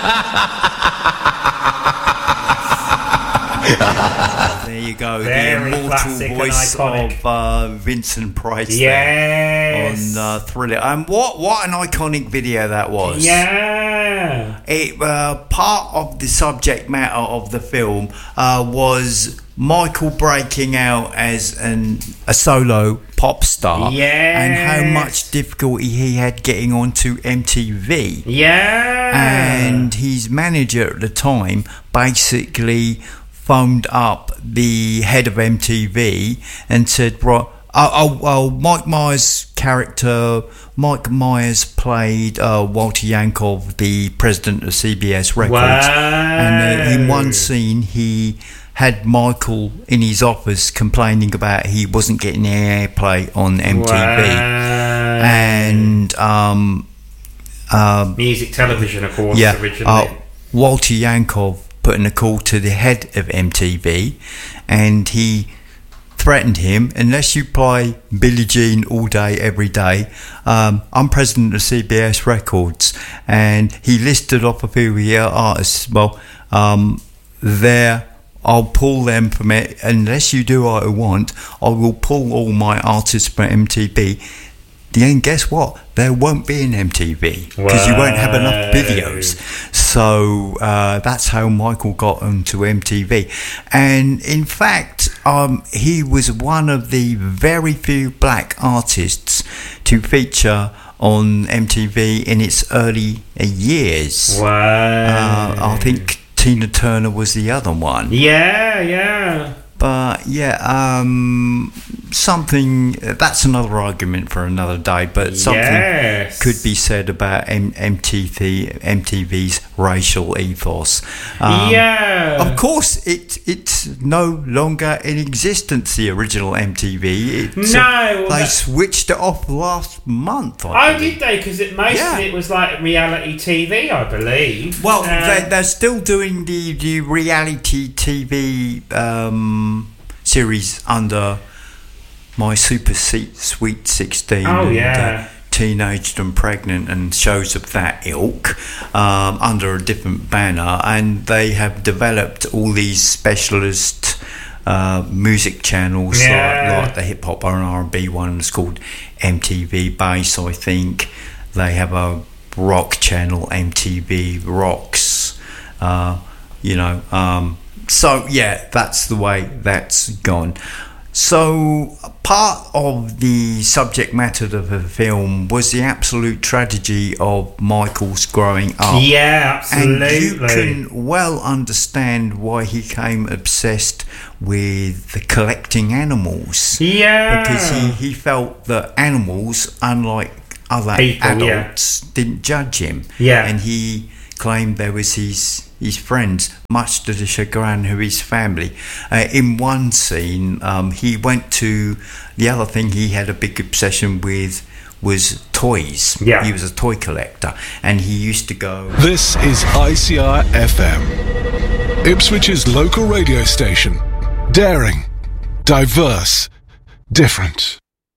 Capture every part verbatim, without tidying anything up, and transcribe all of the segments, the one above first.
There you go, Very the immortal voice of uh, Vincent Price. Yes. There on uh, Thriller. And what what an iconic video that was. Yeah. It uh, part of the subject matter of the film uh, was Michael breaking out as an a solo pop star. Yes. And how much difficulty he had getting onto M T V. Yeah. And his manager at the time basically phoned up the head of M T V and said, right, oh, oh, oh Mike Myers' character, Mike Myers played uh, Walter Yankov, the president of C B S Records. Wow. And uh, in one scene, he had Michael in his office complaining about he wasn't getting any airplay on M T V. Wow. And um, um, music television, of course, yeah, originally. Uh, Walter Yankov put in a call to the head of M T V, and he threatened him, unless you play Billie Jean all day, every day, um, I'm president of C B S Records. And he listed off a few of the artists. Well, um, there, I'll pull them from it. Unless you do what I want, I will pull all my artists from M T V. Then guess what? There won't be an M T V because you won't have enough videos. So uh, that's how Michael got onto M T V. And in fact, um, he was one of the very few black artists to feature on M T V in its early years. Wow. Uh, I think Tina Turner was the other one. Yeah, yeah. But yeah, um, something that's another argument for another day. But something yes. could be said about M- MTV, M T V's racial ethos. Um, yeah, of course, it it's no longer in existence. The original M T V. It, no, so well, they that... switched it off last month. I oh, did they? Because it most yeah. of it was like reality T V, I believe. Well, um, they, they're still doing the the reality T V. Um, series under My Super Sweet sixteen. Oh, and, yeah. Uh, Teenaged and Pregnant and shows of that ilk um, under a different banner, and they have developed all these specialist uh, music channels yeah. like, like the hip hop and R and B one is called M T V Bass, I think. They have a rock channel, M T V Rocks, uh, you know um, so yeah, that's the way that's gone. So part of the subject matter of the film was the absolute tragedy of Michael's growing up. Yeah, absolutely. And you can well understand why he became obsessed with the collecting animals. Yeah. Because he, he felt that animals, unlike other People, adults, yeah. didn't judge him. Yeah. And he claimed there was his his friends, much to the chagrin of his family. Uh, in one scene, um, he went to the other thing he had a big obsession with was toys. Yeah. He was a toy collector, and he used to go. This is I C R F M, Ipswich's local radio station. Daring, diverse, different.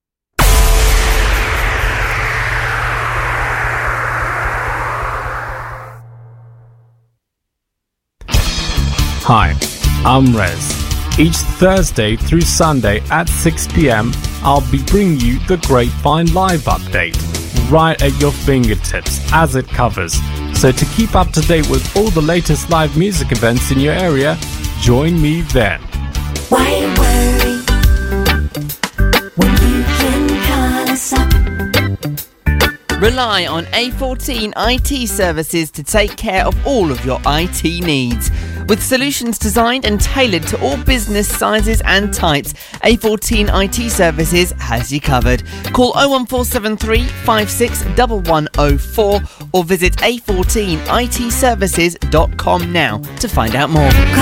Hi, I'm Rez. Each Thursday through Sunday at six p.m, I'll be bringing you the Grapevine Live update, right at your fingertips as it covers. So to keep up to date with all the latest live music events in your area, join me then. Why worry when you can call us up? Rely on A fourteen I T services to take care of all of your I T needs. With solutions designed and tailored to all business sizes and types, A fourteen I T Services has you covered. Call oh one four seven three, five six one one oh four or visit a fourteen I T services dot com now to find out more.